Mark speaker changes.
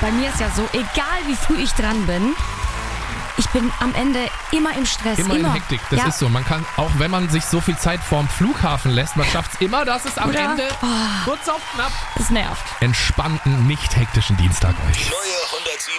Speaker 1: Bei mir ist ja so, egal wie früh ich dran bin, ich bin am Ende immer im Stress.
Speaker 2: Immer in Hektik, das
Speaker 1: Ja.
Speaker 2: ist so. Man kann, auch wenn man sich so viel Zeit vorm Flughafen lässt, man schafft es immer, dass es am
Speaker 1: Oder?
Speaker 2: Ende kurz auf knapp
Speaker 1: Das nervt.
Speaker 2: entspannten, nicht hektischen Dienstag euch.
Speaker 3: Neue 107